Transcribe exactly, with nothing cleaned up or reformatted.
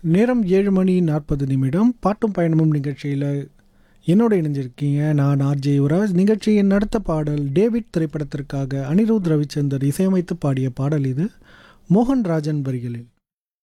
நேரம் ஏழு மணி நாற்பது நிமிடம். பாட்டும் பயணமும் நிகழ்ச்சியில் என்னோட இணைஞ்சிருக்கீங்க. நான் ஆர்ஜே யுவராஜ். நிகழ்ச்சியின் அடுத்த பாடல் டேவிட் திரைப்படத்திற்காக அனிருத் ரவிச்சந்தர் இசையமைத்து பாடிய பாடல். இது மோகன் ராஜன் வரிகளில்.